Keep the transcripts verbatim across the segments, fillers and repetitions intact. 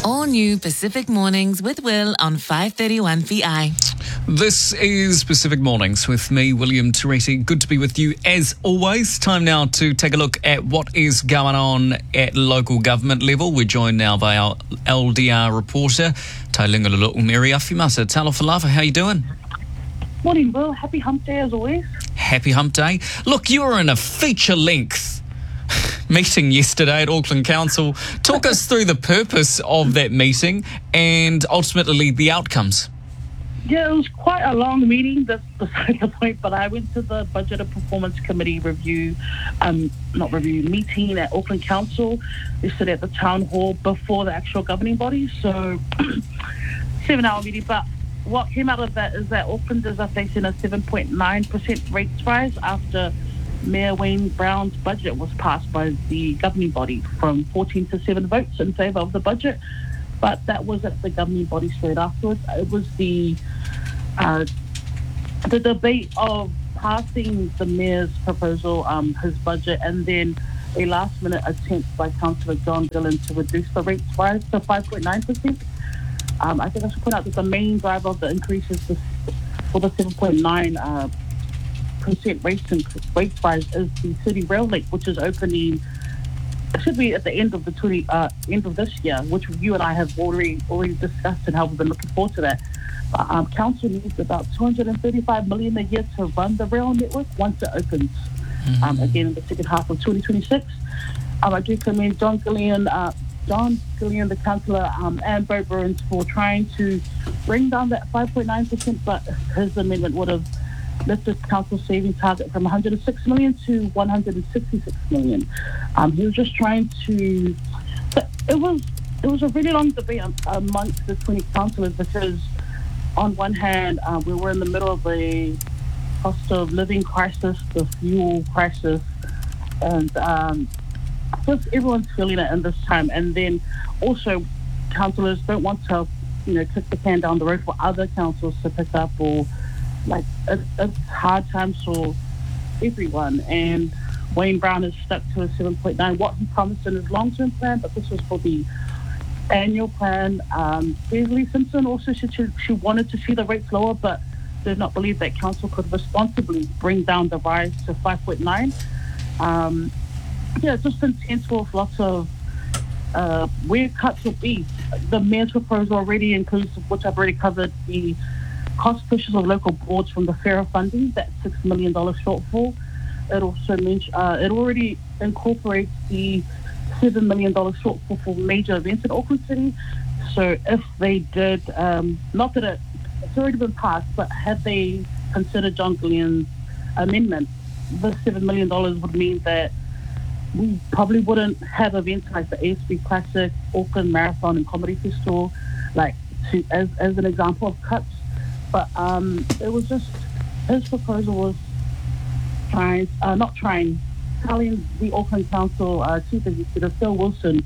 All new Pacific Mornings with Will on five thirty-one P I. This is Pacific Mornings with me, William Toretti. Good to be with you as always. Time now to take a look at what is going on at local government level. We're joined now by our L D R reporter, Tailunga Mary Afimata. Talofa lava, how you doing? Morning, Will. Happy hump day as always. Happy hump day. Look, you were in a feature-length meeting yesterday at Auckland Council. Talk us through the purpose of that meeting and ultimately the outcomes. Yeah, it was quite a long meeting, that's beside the point, but I went to the Budget and Performance Committee review, um, not review, meeting at Auckland Council. We stood at the town hall before the actual governing body, so seven hour meeting. But what came out of that is that Aucklanders are facing a seven point nine percent rates rise after Mayor Wayne Brown's budget was passed by the governing body from fourteen to seven votes in favour of the budget. But that was at the governing body straight afterwards. It was the uh, the debate of passing the mayor's proposal, um, his budget, and then a last-minute attempt by Councillor John Dillon to reduce the rates rise to five point nine percent. Um, I think I should point out that the main driver of the increase is the, for the seven point nine uh, percent rate rate rise is the City Rail Link, which is opening. It should be at the end of the twenty uh, end of this year, which you and I have already already discussed and how we've been looking forward to that. But, um, council needs about two hundred thirty-five million dollars a year to run the rail network once it opens. Mm-hmm. Um, again in the second half of twenty twenty-six. Um, I do commend John Gillian, uh, John Gillian, the councillor, um, and Bo Burns for trying to bring down that five point nine percent. But his amendment would have lifted council saving target from one hundred six million to one hundred sixty-six million. Um, he was just trying to. It was it was a really long debate amongst the twenty councillors because, on one hand, uh, we were in the middle of a cost of living crisis, the fuel crisis, and um, just everyone's feeling it in this time. And then also, councillors don't want to, you know, kick the can down the road for other councils to pick up or. Like, it, it's hard times for everyone, and Wayne Brown is stuck to a seven point nine, what he promised in his long-term plan, but this was for the annual plan. Um, Beverly Simpson also said she, she wanted to see the rates lower, but did not believe that council could responsibly bring down the rise to five point nine. Um, yeah, just intense with lots of uh, where cuts will be. The mayor's proposal already includes, which I've already covered, the cost pushes of local boards from the FARA funding, that six million dollars shortfall. It also mentions, uh, it already incorporates the seven million dollars shortfall for major events in Auckland City. So if they did, um, not that it, it's already been passed, but had they considered John Gillian's amendment, the seven million dollars would mean that we probably wouldn't have events like the A S B Classic, Auckland Marathon and Comedy Festival, like to, as, as an example of cuts. But um, it was just, his proposal was trying, uh, not trying, telling the Auckland Council uh, Chief Executive Phil Wilson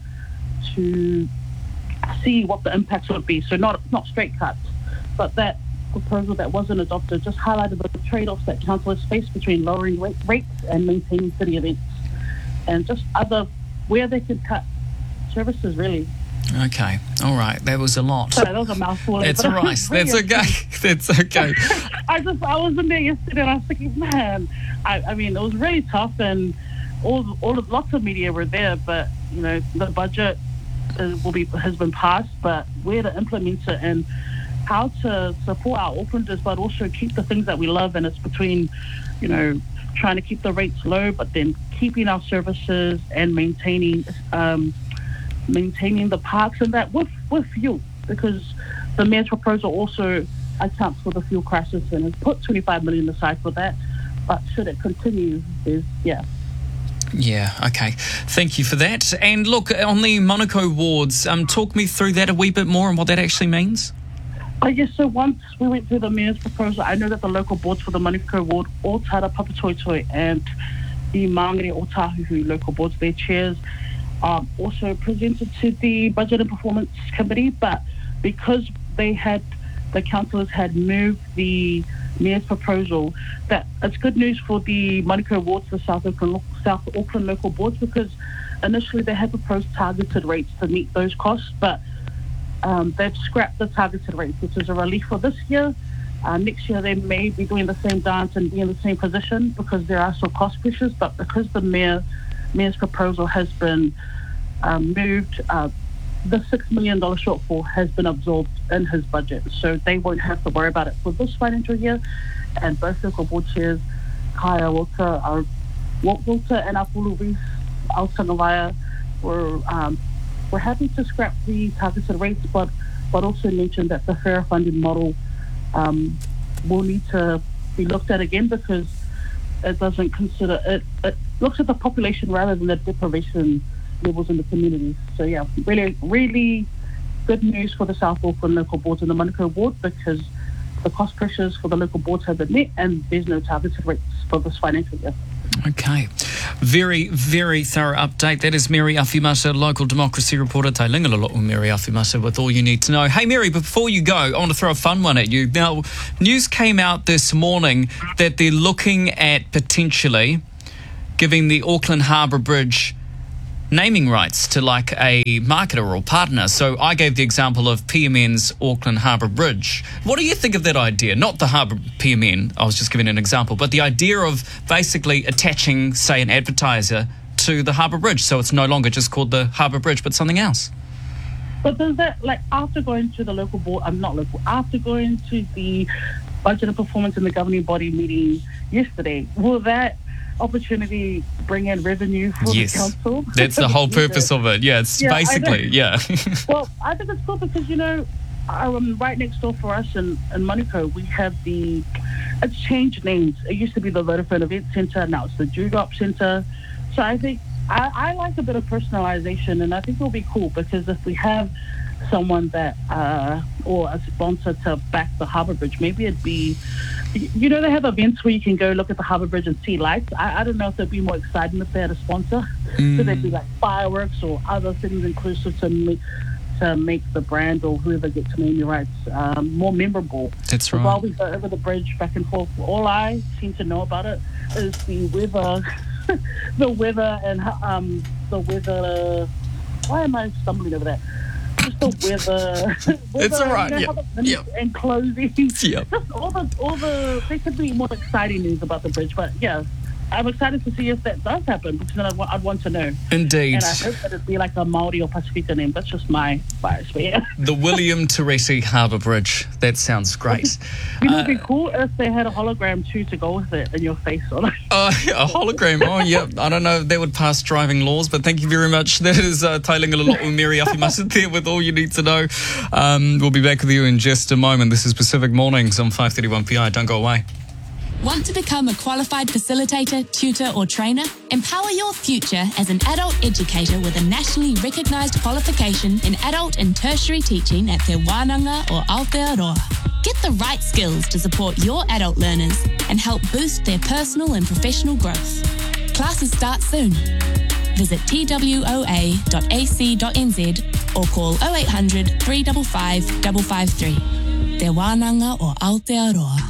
to see what the impacts would be. So not not straight cuts, but that proposal that wasn't adopted just highlighted the trade-offs that councillors face between lowering rates and maintaining city events, and just other, where they could cut services really. Okay, all right, that was a lot. Sorry, that was a mouthful. That's all right, that's okay, that's okay. I just, I was in there yesterday and I was thinking, man, I, I mean, it was really tough, and all, all of, lots of media were there, but, you know, the budget uh, will be has been passed, but where to implement it and how to support our Aucklanders, but also keep the things that we love, and it's between, you know, trying to keep the rates low, but then keeping our services and maintaining, um, maintaining the parks and that with, with fuel, because the mayor's proposal also accounts for the fuel crisis and has put twenty-five million dollars aside for that. But should it continue, is yeah. Yeah, okay. Thank you for that. And look, on the Monaco wards, um, talk me through that a wee bit more and what that actually means. I guess so. Once we went through the mayor's proposal, I know that the local boards for the Monaco ward, Otara Papatoetoe and the Māngere Otahuhu local boards, their chairs, Um, also presented to the Budget and Performance Committee, but because they had, the councillors had moved the mayor's proposal, that it's good news for the Monaco wards, the South Auckland, South Auckland local boards, because initially they had proposed targeted rates to meet those costs, but um, they've scrapped the targeted rates, which is a relief for this year. Uh, next year they may be doing the same dance and be in the same position because there are still cost pressures, but because the mayor mayor's proposal has been um, moved, uh, the six million dollars shortfall has been absorbed in his budget, so they won't have to worry about it for this financial year. And both local board chairs, Kaya Walter, our Walter and Apulu Reese, Aotangawaya, were um, were happy to scrap the targeted rates, but but also mentioned that the fair funding model um, will need to be looked at again because it doesn't consider it. It looks at the population rather than the deprivation levels in the communities. So yeah, really, really good news for the South Auckland local boards and the Manukau board because the cost pressures for the local boards have been met and there's no targeted rates for this financial year. Okay. Very, very thorough update. That is Mary Awhimata, local democracy reporter. Tai Lingalolo Mary Awhimata with all you need to know. Hey, Mary, before you go, I want to throw a fun one at you. Now, news came out this morning that they're looking at potentially giving the Auckland Harbour Bridge naming rights to like a marketer or partner. So I gave the example of P M N's Auckland Harbour Bridge. What do you think of that idea? Not the Harbour P M N, I was just giving an example, but the idea of basically attaching, say, an advertiser to the Harbour Bridge. So it's no longer just called the Harbour Bridge, but something else. But does that, like, after going to the local board, I'm not local, after going to the budget and performance in the governing body meeting yesterday, will that opportunity bring in revenue for yes. the council? That's the whole purpose of it. Yeah, it's yeah, basically, yeah. Well, I think it's cool because, you know, um, right next door for us in, in Manukau, we have the, it's changed names. It used to be the Vodafone Event Centre, now it's the Dewdrop Centre. So I think, I, I like a bit of personalisation, and I think it'll be cool because if we have someone that, uh, or a sponsor to back the Harbour Bridge, maybe it'd be, you know, they have events where you can go look at the Harbour Bridge and see lights. I, I don't know if it'd be more exciting if they had a sponsor. Mm. So there'd be like fireworks or other things inclusive to make, to make the brand or whoever gets naming rights um, more memorable. That's so right. While we go over the bridge back and forth, all I seem to know about it is the weather, the weather and um, the weather. Why am I stumbling over that? Just the weather. weather it's all right. You know, yep. Yep. And closing. Yep. Just all the all the. There could be more exciting news about the bridge, but yeah, I'm excited to see if that does happen because then I'd, I'd want to know. Indeed. And I hope that it'd be like a Māori or Pacifica name. That's just my bias, but yeah. The William Teresi Harbour Bridge. That sounds great. You know, uh, it'd be cool if they had a hologram too to go with it in your face. Or like. Uh, a hologram. Oh, yeah. I don't know if that would pass driving laws, but thank you very much. That is uh, Tai Lingalolo Mary Awhimata there with all you need to know. Um, we'll be back with you in just a moment. This is Pacific Mornings on five thirty-one P I. Don't go away. Want to become a qualified facilitator, tutor or trainer? Empower your future as an adult educator with a nationally recognised qualification in adult and tertiary teaching at Te Wānanga or Aotearoa. Get the right skills to support your adult learners and help boost their personal and professional growth. Classes start soon. Visit t w o a dot a c dot n z or call oh eight hundred, three five five, five five three. Te Wānanga or Aotearoa.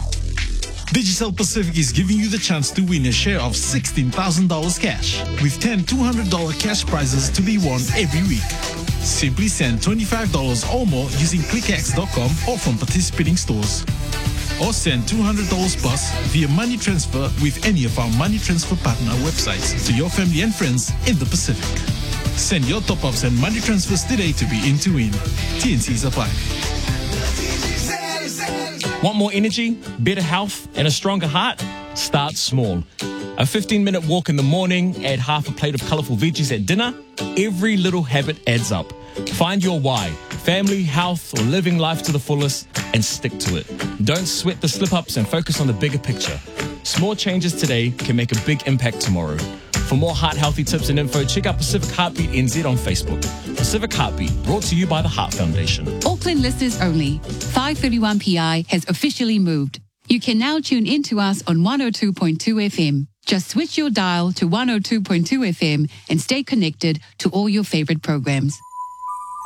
Digicel Pacific is giving you the chance to win a share of sixteen thousand dollars cash, with ten two hundred dollars cash prizes to be won every week. Simply send twenty-five dollars or more using click x dot com or from participating stores. Or send two hundred dollars plus via money transfer with any of our money transfer partner websites to your family and friends in the Pacific. Send your top-ups and money transfers today to be in to win. T N Cs apply. Want more energy, better health, and a stronger heart? Start small. A fifteen minute walk in the morning, add half a plate of colourful veggies at dinner. Every little habit adds up. Find your why, family, health, or living life to the fullest, and stick to it. Don't sweat the slip-ups and focus on the bigger picture. Small changes today can make a big impact tomorrow. For more heart-healthy tips and info, check out Pacific Heartbeat N Z on Facebook. Pacific Heartbeat, brought to you by the Heart Foundation. Auckland listeners only. five thirty-one P I has officially moved. You can now tune in to us on one oh two point two F M. Just switch your dial to one oh two point two F M and stay connected to all your favorite programs.